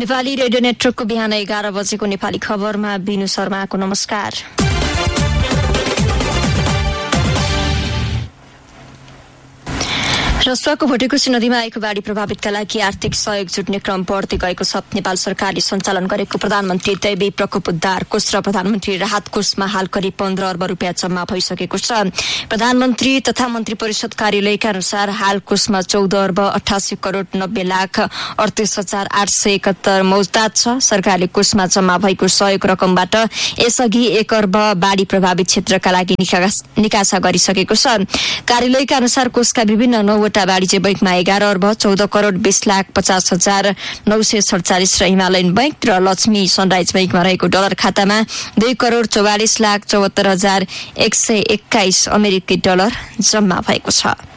Nepali radio नेटवर्कको बिहान 11 बजेको नेपाली खबरमा बिनु शर्माको नमस्कार। रसुवाको भोटेकोशी नदीमा आएको बाढ़ी प्रभावितका लागि आर्थिक सहयोग जुट्ने क्रम बढ्दै गएको छ। नेपाल सरकारले सञ्चालन गरेको प्रधानमन्त्री दैवी प्रकोप उद्धार कोष र प्रधानमन्त्री राहत कोषमा हाल करिब 15 अर्ब रुपियाँ जम्मा भइसकेको छ। प्रधानमन्त्री तथा मन्त्री परिषद कार्यालयका अनुसार हाल कोषमा 14 अर्ब 88 करोड़ 90 लाख 38,871 मौजदात छ। सरकारले कोषमा जम्मा भएको सहयोग रकमबाट यसअघि 1 अर्ब बाढ़ी प्रभावित क्षेत्रका लागि निकासा गरिसकेको छ। कार्यालयका अनुसार कोषका विभिन्न 9 वाणिज्य बैंकमा 11 अर्ब 14 करोड़ 20 लाख 50,947 र हिमालयन बैंक र लक्ष्मी सनराइज बैंकमा रहेको डलर खातामा 2 करोड़ 44 लाख 74,121 अमेरिकी डलर जम्मा भएको छ।